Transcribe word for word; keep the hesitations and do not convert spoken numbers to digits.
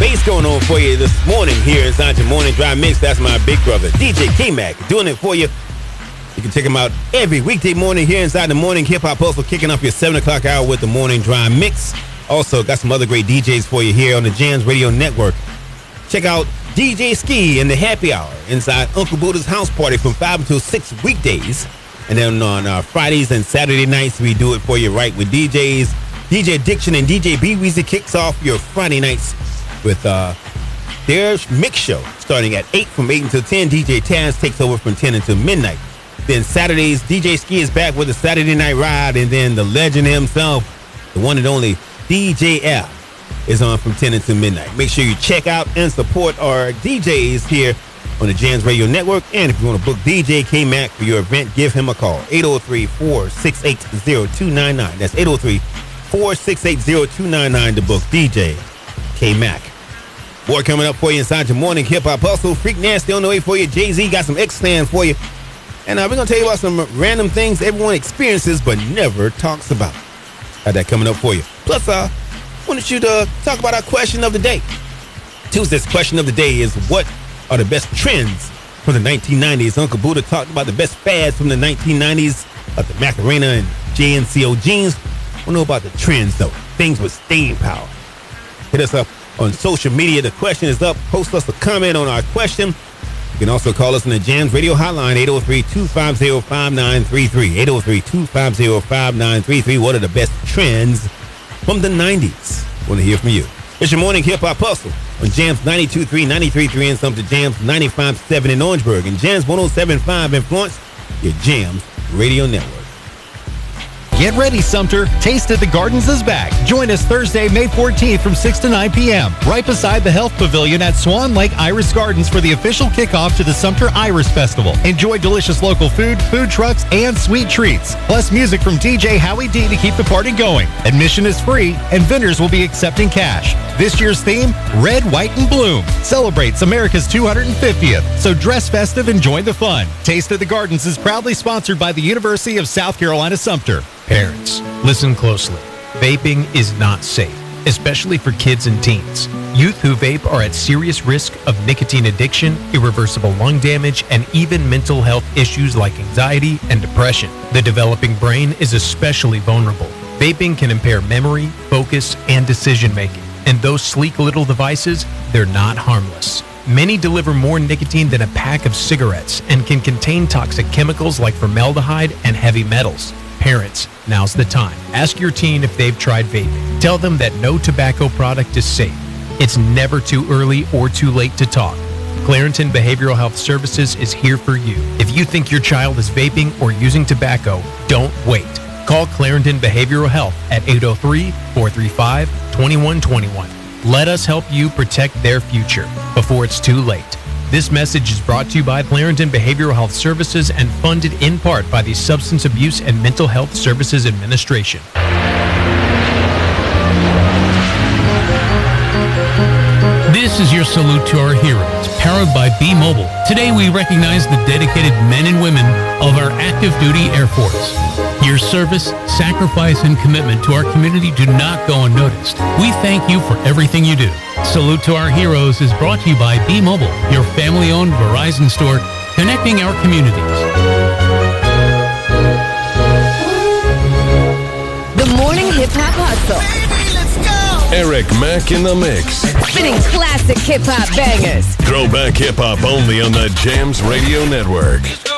bass going on for you this morning here inside your Morning Drive Mix. That's my big brother, D J K-Mac, doing it for you. You can check him out every weekday morning here inside the Morning Hip Hop Hustle, kicking off your seven o'clock hour with the Morning Drive Mix. Also, got some other great D Js for you here on the Jams Radio Network. Check out D J Ski in the Happy Hour inside Uncle Buddha's House Party from five until six weekdays. And then on uh, Fridays and Saturday nights, we do it for you right with D Js. D J Addiction and D J B Weezy kicks off your Friday nights with uh, their mix show starting at eight from eight until ten. D J Taz takes over from ten until midnight. Then Saturdays, D J Ski is back with the Saturday Night Ride. And then the legend himself, the one and only D J F, is on from ten until midnight. Make sure you check out and support our D Js here on the Jams Radio Network. And if you want to book D J K-Mac for your event, give him a call. eight oh three, four six eight, oh two nine nine. That's eight oh three, four six eight, oh two nine nine to book D J K-Mac. More coming up for you inside your Morning Hip Hop Hustle. Freak Nasty on the way for you. Jay-Z got some X-Stand for you. And uh, we're going to tell you about some random things everyone experiences but never talks about. Got that coming up for you. Plus, uh, I wanted you to talk about our question of the day. Tuesday's question of the day is, what are the best trends from the nineteen nineties? Uncle Buddha talked about the best fads from the nineteen nineties, like the Macarena and J N C O jeans. I know about the trends, though. Things with staying power. Hit us up on social media. The question is up. Post us a comment on our question. You can also call us on the Jams Radio Hotline, eight oh three, two five oh, five nine three three. eight oh three, two five oh, five nine three three. What are the best trends from the nineties? Want to hear from you. It's your Morning Hip Hop Hustle on Jams ninety-two point three, ninety-three point three, and some to Jams ninety-five point seven in Orangeburg, and Jams one oh seven point five in Florence, your Jams Radio Network. Get ready, Sumter. Taste at the Gardens is back. Join us Thursday, May fourteenth from six to nine p.m. right beside the Health Pavilion at Swan Lake Iris Gardens for the official kickoff to the Sumter Iris Festival. Enjoy delicious local food, food trucks, and sweet treats. Plus music from D J Howie D to keep the party going. Admission is free, and vendors will be accepting cash. This year's theme, Red, White, and Bloom, celebrates America's two hundred fiftieth. So dress festive and join the fun. Taste of the Gardens is proudly sponsored by the University of South Carolina Sumter. Parents, listen closely. Vaping is not safe, especially for kids and teens. Youth who vape are at serious risk of nicotine addiction, irreversible lung damage, and even mental health issues like anxiety and depression. The developing brain is especially vulnerable. Vaping can impair memory, focus, and decision-making. And those sleek little devices, they're not harmless. Many deliver more nicotine than a pack of cigarettes and can contain toxic chemicals like formaldehyde and heavy metals. Parents, now's the time. Ask your teen if they've tried vaping. Tell them that no tobacco product is safe. It's never too early or too late to talk. Clarington Behavioral Health Services is here for you. If you think your child is vaping or using tobacco, don't wait. Call Clarington Behavioral Health at eight oh three, four three five, two one two one. Let us help you protect their future before it's too late. This message is brought to you by Clarington Behavioral Health Services and funded in part by the Substance Abuse and Mental Health Services Administration. This is your salute to our heroes, powered by B-Mobile. Today we recognize the dedicated men and women of our active duty Air Force. Your service, sacrifice, and commitment to our community do not go unnoticed. We thank you for everything you do. Salute to Our Heroes is brought to you by B-Mobile, your family-owned Verizon store, connecting our communities. The Morning Hip Hop Hustle. Baby, let's go! Eric Mack in the mix. Spinning classic hip hop bangers. Throwback hip hop only on the Jams Radio Network.